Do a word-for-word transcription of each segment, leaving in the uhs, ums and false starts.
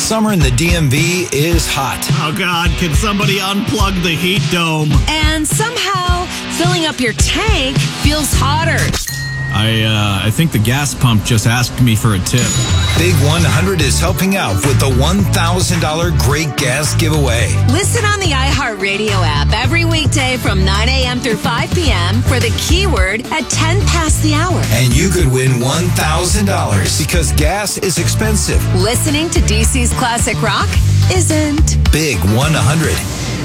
Summer in the D M V is hot. Oh, God, can somebody unplug the heat dome? And somehow, filling up your tank feels hotter. I, uh, I think the gas pump just asked me for a tip. Big one hundred is helping out with the one thousand dollars Great Gas Giveaway. Listen on the iHeartRadio app every weekday from nine a.m. through five p.m. for the keyword at ten past the hour. And you could win one thousand dollars because gas is expensive. Listening to D C's Classic Rock isn't. Big one hundred.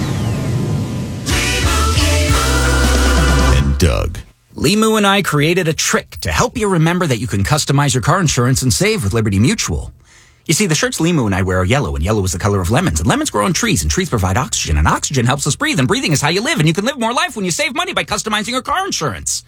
And Doug. Limu and I created a trick to help you remember that you can customize your car insurance and save with Liberty Mutual. You see, the shirts Limu and I wear are yellow, and yellow is the color of lemons, and lemons grow on trees, and trees provide oxygen, and oxygen helps us breathe, and breathing is how you live, and you can live more life when you save money by customizing your car insurance.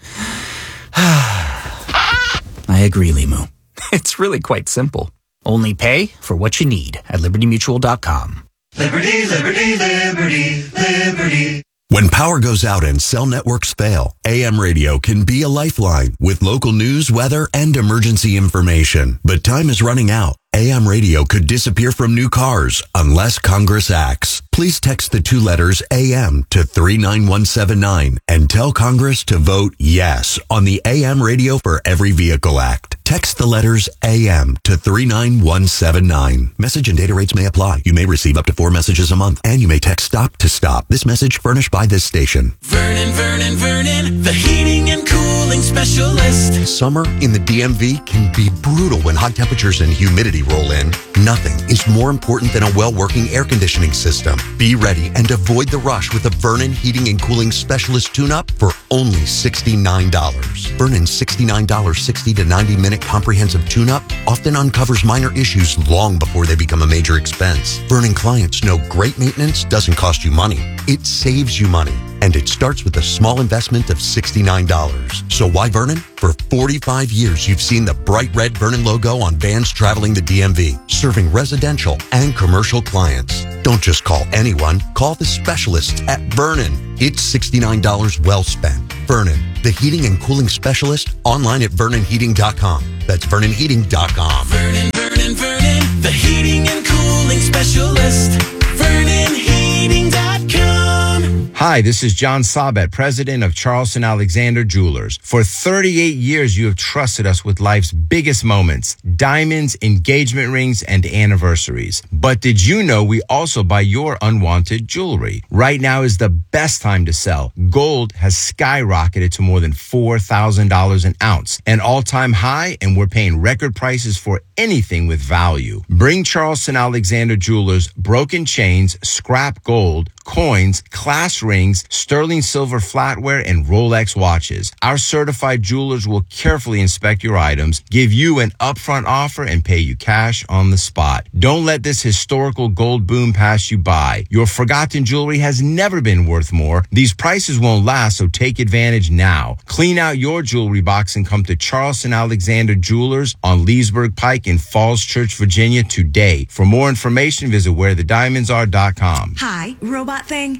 I agree, Limu. It's really quite simple. Only pay for what you need at liberty mutual dot com. Liberty, liberty, liberty, liberty. When power goes out and cell networks fail, A M radio can be a lifeline with local news, weather, and emergency information. But time is running out. A M radio could disappear from new cars unless Congress acts. Please text the two letters A M to three nine one seven nine and tell Congress to vote yes on the A M Radio for Every Vehicle Act. Text the letters A M to three nine one seven nine. Message and data rates may apply. You may receive up to four messages a month, and you may text STOP to STOP. This message furnished by this station. Vernon, Vernon, Vernon, the heating and cooling specialist. Summer in the D M V can be brutal when high temperatures and humidity roll in. Nothing is more important than a well-working air conditioning system. Be ready and avoid the rush with a Vernon Heating and Cooling Specialist tune-up for only sixty-nine dollars. Vernon's sixty-nine dollars sixty to ninety minute comprehensive tune-up often uncovers minor issues long before they become a major expense. Vernon clients know great maintenance doesn't cost you money. It saves you money. And it starts with a small investment of sixty-nine dollars. So why Vernon? For forty-five years, you've seen the bright red Vernon logo on vans traveling the D M V, serving residential and commercial clients. Don't just call anyone. Call the specialists at Vernon. It's sixty-nine dollars well spent. Vernon, the heating and cooling specialist, online at vernon heating dot com. That's vernon heating dot com. Vernon, Vernon, Vernon, the heating and cooling specialist. vernon heating dot com. Hi, this is John Sabet, president of Charleston Alexander Jewelers. For thirty-eight years, you have trusted us with life's biggest moments, diamonds, engagement rings, and anniversaries. But did you know we also buy your unwanted jewelry? Right now is the best time to sell. Gold has skyrocketed to more than four thousand dollars an ounce, an all-time high, and we're paying record prices for anything with value. Bring Charleston Alexander Jewelers broken chains, scrap gold, coins, class rings, sterling silver flatware, and Rolex watches. Our certified jewelers will carefully inspect your items, give you an upfront offer, and pay you cash on the spot. Don't let this historical gold boom pass you by. Your forgotten jewelry has never been worth more. These prices won't last, so take advantage now. Clean out your jewelry box and come to Charleston Alexander Jewelers on Leesburg Pike in Falls Church, Virginia today. For more information, visit where the diamonds are dot com. Hi, robot thing.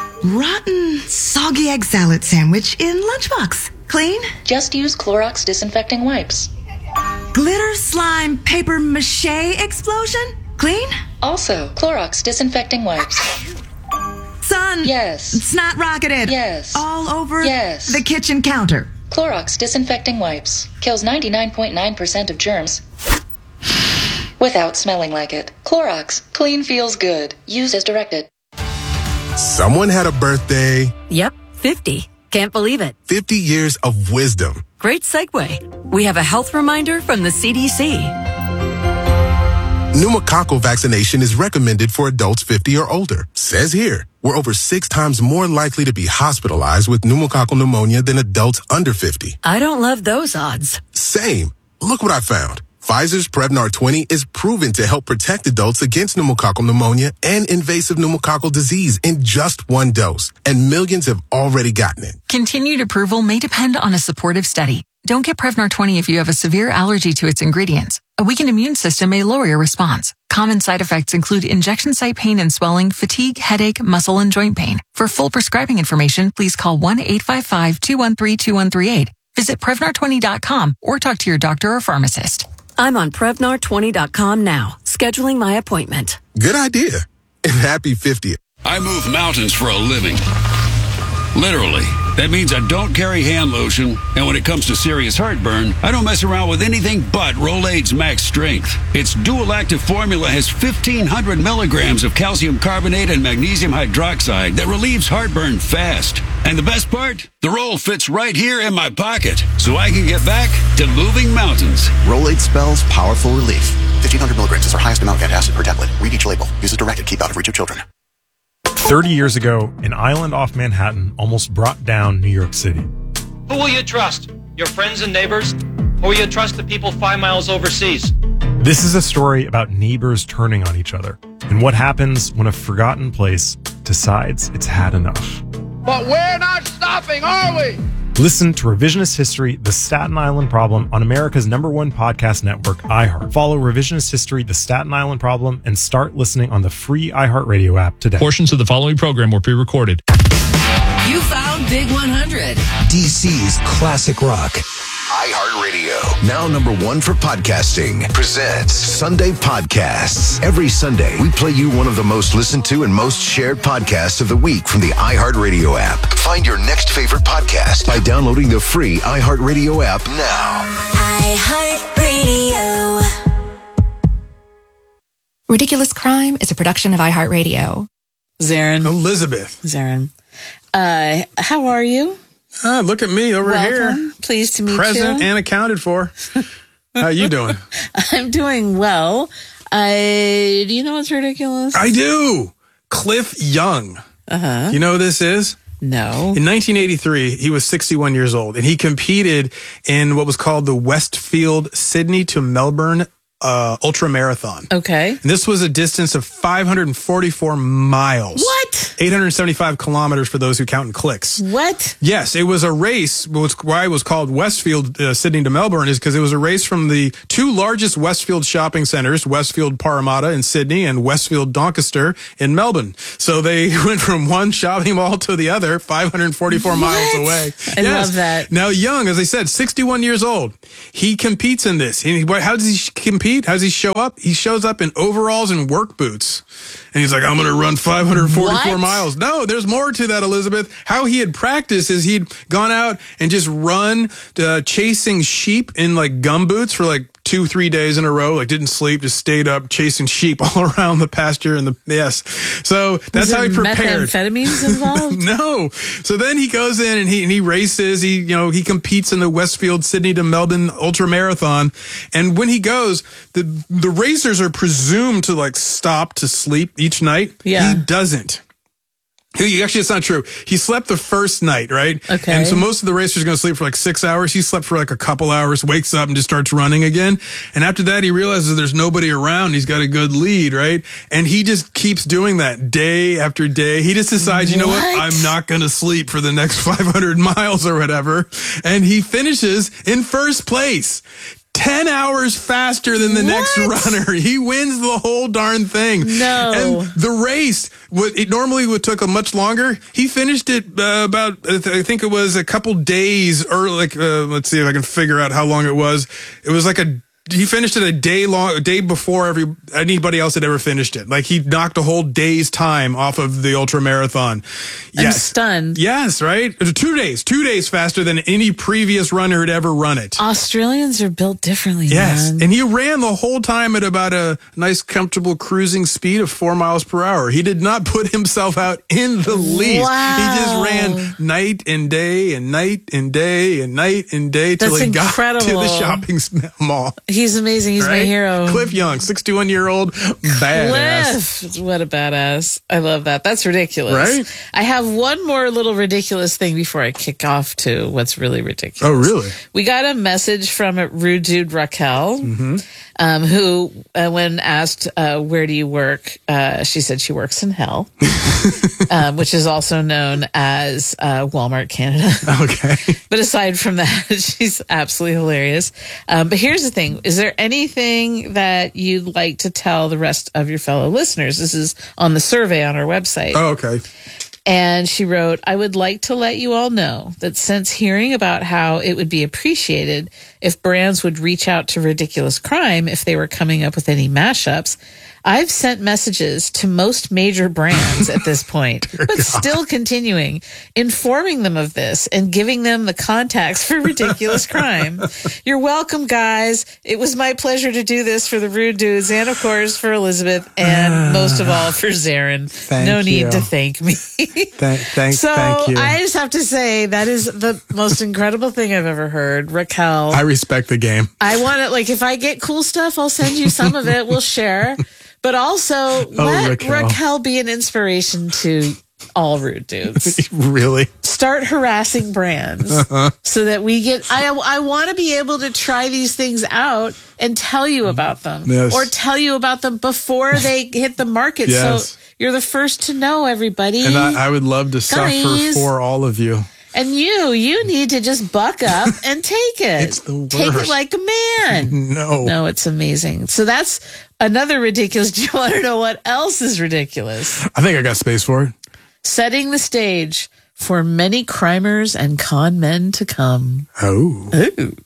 Rotten, soggy egg salad sandwich in lunchbox. Clean? Just use Clorox disinfecting wipes. Glitter slime paper mache explosion? Clean? Also, Clorox disinfecting wipes. Son. Yes. Snot rocketed. Yes. All over yes. the kitchen counter. Clorox disinfecting wipes kills ninety-nine point nine percent of germs without smelling like it. Clorox, clean feels good. Use as directed. Someone had a birthday. Yep, fifty. Can't believe it. fifty years of wisdom. Great segue. We have a health reminder from the C D C. Pneumococcal vaccination is recommended for adults fifty or older. Says here, we're over six times more likely to be hospitalized with pneumococcal pneumonia than adults under fifty. I don't love those odds. Same. Look what I found. Pfizer's Prevnar twenty is proven to help protect adults against pneumococcal pneumonia and invasive pneumococcal disease in just one dose, and millions have already gotten it. Continued approval may depend on a supportive study. Don't get Prevnar twenty if you have a severe allergy to its ingredients. A weakened immune system may lower your response. Common side effects include injection site pain and swelling, fatigue, headache, muscle, and joint pain. For full prescribing information, please call one eight five five, two one three, two one three eight. Visit Prevnar twenty dot com or talk to your doctor or pharmacist. I'm on Prevnar twenty dot com now. scheduling my appointment. Good idea. And happy fiftieth. I move mountains for a living. Literally. That means I don't carry hand lotion, and when it comes to serious heartburn, I don't mess around with anything but Rolaids Max Strength. Its dual-active formula has fifteen hundred milligrams of calcium carbonate and magnesium hydroxide that relieves heartburn fast. And the best part? The roll fits right here in my pocket, so I can get back to moving mountains. Rolaids spells powerful relief. fifteen hundred milligrams is our highest amount of antacid per tablet. Read each label. Use as directed. Keep out of reach of children. thirty years ago, an island off Manhattan almost brought down New York City. Who will you trust? Your friends and neighbors? Or will you trust the people five miles overseas? This is a story about neighbors turning on each other and what happens when a forgotten place decides it's had enough. But we're not stopping, are we? Listen to Revisionist History, The Staten Island Problem on America's number one podcast network, iHeart. Follow Revisionist History, The Staten Island Problem, and start listening on the free iHeartRadio app today. Portions of the following program were pre-recorded. You found Big one hundred. D C's classic rock. iHeartRadio, now number one for podcasting, presents Sunday Podcasts. Every Sunday, we play you one of the most listened to and most shared podcasts of the week from the iHeartRadio app. Find your next favorite podcast by downloading the free iHeartRadio app now. iHeartRadio. Ridiculous Crime is a production of iHeartRadio. Zarin. Elizabeth. Zarin. Uh, how are you? Ah, look at me over Welcome. here. Pleased to meet Present you. and accounted for. How you doing? I'm doing well. I, do you know what's ridiculous? I do. Cliff Young. Uh-huh. You know who this is? No. In nineteen eighty-three, he was sixty-one years old, and he competed in what was called the Westfield Sydney to Melbourne uh, ultra marathon. Okay. And this was a distance of five hundred forty-four miles. What? eight hundred seventy-five kilometers for those who count in clicks. What? Yes, it was a race. Why it was called Westfield uh, Sydney to Melbourne is because it was a race from the two largest Westfield shopping centers, Westfield Parramatta in Sydney and Westfield Doncaster in Melbourne. So they went from one shopping mall to the other, five hundred forty-four What? miles away. I love that. Now, Young, as I said, sixty-one years old. He competes in this. He, how does he compete? How does he show up? He shows up in overalls and work boots. And he's like, I'm going to run five hundred forty-four What? miles. No, there's more to that, Elizabeth. How he had practiced is he'd gone out and just run uh, chasing sheep in like gumboots for like two, three days in a row, like didn't sleep, just stayed up chasing sheep all around the pasture and the, yes. So that's Was how he there prepared. methamphetamines involved? No. So then he goes in and he, and he races. He, you know, he competes in the Westfield Sydney to Melbourne ultra marathon. And when he goes, the, the racers are presumed to like stop to sleep each night. Yeah. He doesn't. He, actually, it's not true. He slept the first night, right? Okay. And so most of the racers are going to sleep for like six hours. He slept for like a couple hours, wakes up and just starts running again. And after that, he realizes there's nobody around. He's got a good lead, right? And he just keeps doing that day after day. He just decides, you know what? What? I'm not going to sleep for the next five hundred miles or whatever. And he finishes in first place. ten hours faster than the What? next runner. He wins the whole darn thing. No. And the race, what it normally would took a much longer. He finished it uh, about, I think it was a couple days early. Like, uh, let's see if I can figure out how long it was. It was like a, he finished it a day long, a day before every anybody else had ever finished it. Like he knocked a whole day's time off of the ultra marathon. I'm Yes. stunned. Yes, right? Two days, two days faster than any previous runner had ever run it. Australians are built differently, Yes, man. and he ran the whole time at about a nice, comfortable cruising speed of four miles per hour. He did not put himself out in the least. Wow. He just ran night and day and night and day and night and day till That's he got to incredible. the shopping mall. He's amazing. He's my Right? hero. Cliff Young, sixty-one year old badass. Cliff. What a badass. I love that. That's ridiculous. Right? I have one more little ridiculous thing before I kick off to what's really ridiculous. Oh, really? We got a message from a rude dude Raquel, Mm-hmm. um, who, uh, when asked, uh, where do you work? Uh, she said she works in hell, um, which is also known as uh, Walmart Canada. Okay. But aside from that, she's absolutely hilarious. Um, but here's the thing. Is there anything that you'd like to tell the rest of your fellow listeners? This is on the survey on our website. Oh, okay. And she wrote, I would like to let you all know that since hearing about how it would be appreciated if brands would reach out to Ridiculous Crime if they were coming up with any mashups, I've sent messages to most major brands at this point, but God. still continuing, informing them of this and giving them the contacts for Ridiculous Crime. You're welcome, guys. It was my pleasure to do this for the Rude Dudes and, of course, for Elizabeth and most of all for Zarin. Thank no you. need to thank me. Thank, thank, so thank you. I just have to say that is the most incredible thing I've ever heard. Raquel. I respect the game. I want it. Like, if I get cool stuff, I'll send you some of it. We'll share. But also, Oh, let Raquel. Raquel be an inspiration to all Rude Dudes. Really? Start harassing brands Uh-huh. so that we get. I I want to be able to try these things out and tell you about them, Yes. or tell you about them before they hit the market. Yes. So you're the first to know, everybody. And I, I would love to suffer Guys. for all of you. And you, you need to just buck up and take it. It's the worst. Take it like a man. No. No, it's amazing. So that's another ridiculous. Do you want to know what else is ridiculous? I think I got space for it. Setting the stage for many crimers and con men to come. Oh. Ooh.